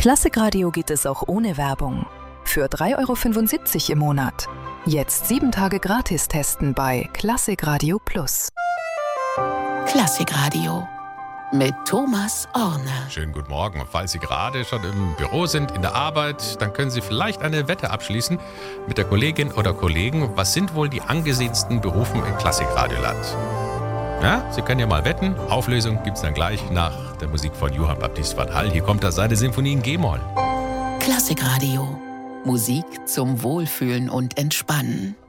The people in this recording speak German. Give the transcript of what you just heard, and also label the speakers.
Speaker 1: Klassikradio geht es auch ohne Werbung. Für 3,75 € im Monat. Jetzt 7 Tage gratis testen bei Klassikradio Plus.
Speaker 2: Klassikradio mit Thomas Orne.
Speaker 3: Schönen guten Morgen. Und falls Sie gerade schon im Büro sind, in der Arbeit, dann können Sie vielleicht eine Wette abschließen mit der Kollegin oder Kollegen. Was sind wohl die angesehensten Berufe im Klassikradioland? Ja, Sie können ja mal wetten. Auflösung gibt es dann gleich nach der Musik von Johann Baptist van Hall. Hier kommt das seine Sinfonie in G-Moll.
Speaker 2: Klassikradio. Musik zum Wohlfühlen und Entspannen.